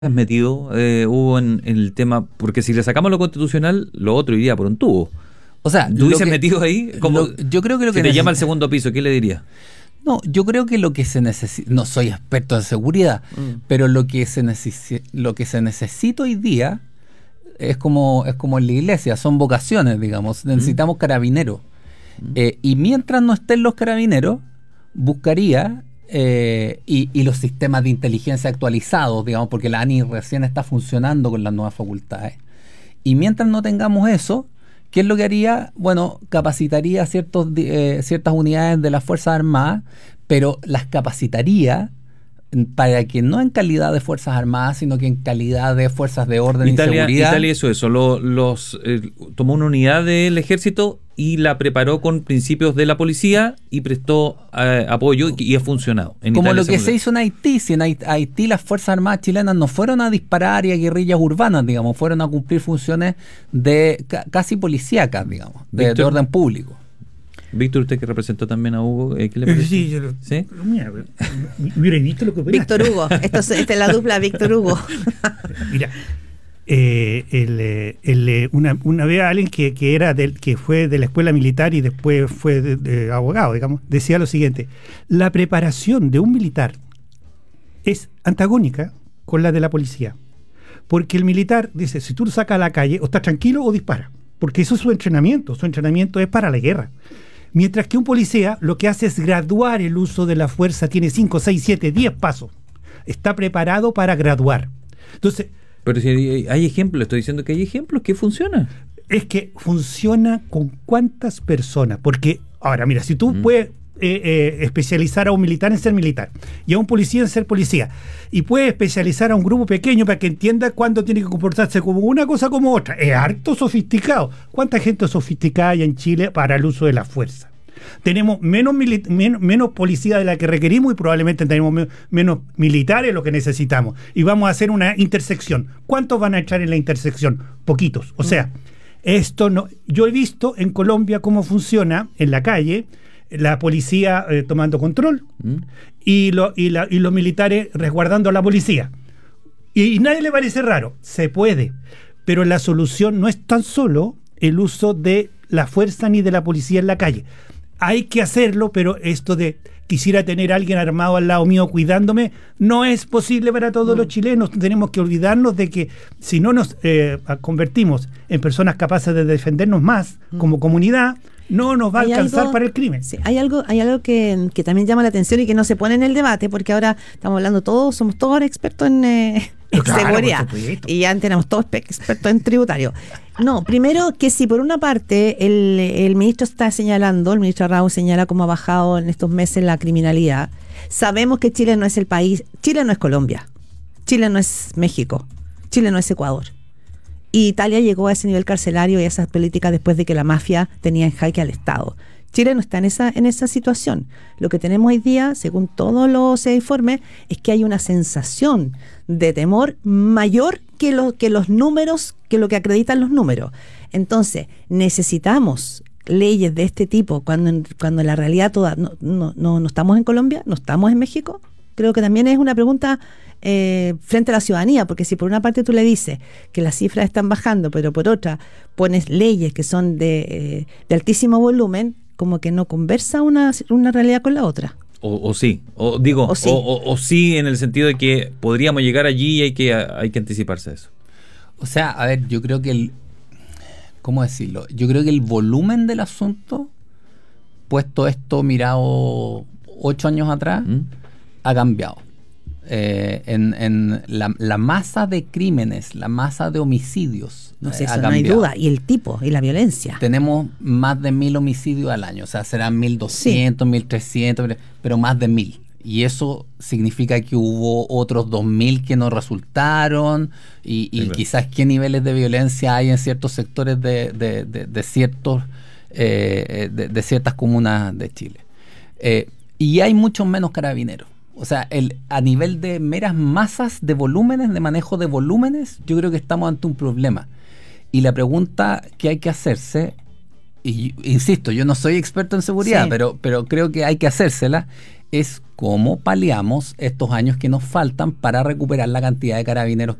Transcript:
metido hubo en el tema, porque si le sacamos lo constitucional, lo otro iría por un tubo. O sea, ¿Tú hubieses metido ahí? Como, yo creo que lo si que te llama al segundo piso, ¿qué le dirías? No, yo creo que lo que se necesita, no soy experto en seguridad, pero lo que se necesita hoy día es como en la iglesia, son vocaciones, digamos. Necesitamos carabineros. Y mientras no estén los carabineros, buscaría y los sistemas de inteligencia actualizados, digamos, porque la ANI recién está funcionando con las nuevas facultades. Y mientras no tengamos eso, ¿qué es lo que haría? Bueno, capacitaría ciertas unidades de las Fuerzas Armadas, pero las capacitaría para que no en calidad de Fuerzas Armadas, sino que en calidad de fuerzas de orden y seguridad. Italia hizo eso, tomó una unidad del ejército y la preparó con principios de la policía y prestó apoyo y ha funcionado. Como lo que se hizo en Haití. Si en Haití las Fuerzas Armadas chilenas no fueron a disparar y a guerrillas urbanas, digamos, fueron a cumplir funciones de casi policíacas, digamos, de orden público. Víctor, usted que representó también a Hugo, ¿qué le parece? Sí, ¿Sí? Mira, visto lo que operaste. Víctor Hugo, esta es la dupla Víctor Hugo. Mira, una vez alguien que fue de la escuela militar y después fue de abogado, digamos, decía lo siguiente: la preparación de un militar es antagónica con la de la policía, porque el militar dice, si tú lo sacas a la calle, o estás tranquilo o dispara, porque eso es su entrenamiento es para la guerra. Mientras que un policía lo que hace es graduar el uso de la fuerza, tiene 5, 6, 7, 10 pasos. Está preparado para graduar. Entonces, pero si hay ejemplos, estoy diciendo que hay ejemplos que funcionan. Es que funciona con cuántas personas. Porque, ahora, mira, si tú puedes especializar a un militar en ser militar y a un policía en ser policía, y puedes especializar a un grupo pequeño para que entienda cuándo tiene que comportarse como una cosa como otra, es harto sofisticado. ¿Cuánta gente sofisticada hay en Chile para el uso de la fuerza? Tenemos menos policía de la que requerimos y probablemente tenemos menos militares de lo que necesitamos, y vamos a hacer una intersección. ¿Cuántos van a echar en la intersección? Poquitos. O sea, esto no. Yo he visto en Colombia cómo funciona en la calle la policía tomando control y los militares resguardando a la policía. Y nadie le parece raro. Se puede. Pero la solución no es tan solo el uso de la fuerza ni de la policía en la calle. Hay que hacerlo, pero esto de quisiera tener a alguien armado al lado mío cuidándome, no es posible para todos los chilenos. Tenemos que olvidarnos de que si no nos convertimos en personas capaces de defendernos más como comunidad, no nos va a alcanzar para el crimen. Sí, hay algo que también llama la atención y que no se pone en el debate, porque ahora estamos hablando todos, somos todos ahora expertos en seguridad, y antes éramos todos expertos en tributario. No, primero que si por una parte el ministro está señalando, el ministro Arrau señala cómo ha bajado en estos meses la criminalidad. Sabemos que Chile no es el país, Chile no es Colombia, Chile no es México, Chile no es Ecuador. Y Italia llegó a ese nivel carcelario y a esas políticas después de que la mafia tenía en jaque al Estado. Chile no está en esa situación. Lo que tenemos hoy día, según todos los informes, es que hay una sensación de temor mayor que los números, que lo que acreditan los números. Entonces, necesitamos leyes de este tipo cuando en la realidad toda no estamos en Colombia, no estamos en México. Creo que también es una pregunta frente a la ciudadanía, porque si por una parte tú le dices que las cifras están bajando, pero por otra pones leyes que son de altísimo volumen, como que no conversa una realidad con la otra. O sí, o sí en el sentido de que podríamos llegar allí y hay que anticiparse a eso. O sea, a ver, yo creo que ¿cómo decirlo? Yo creo que el volumen del asunto, puesto esto mirado 8 años atrás, ha cambiado. En la masa de crímenes, la masa de homicidios, no sé, eso no hay duda, y el tipo y la violencia. Tenemos más de 1.000 homicidios al año, o sea, serán 1.200, 1.300, pero más de 1.000. Y eso significa que hubo otros 2.000 que no resultaron, y quizás qué niveles de violencia hay en ciertos sectores de ciertas comunas de Chile. Y hay muchos menos carabineros. O sea, a nivel de meras masas de volúmenes, de manejo de volúmenes, yo creo que estamos ante un problema. Y la pregunta que hay que hacerse y insisto, yo no soy experto en seguridad, Sí. pero creo que hay que hacérsela, es cómo paliamos estos años que nos faltan para recuperar la cantidad de carabineros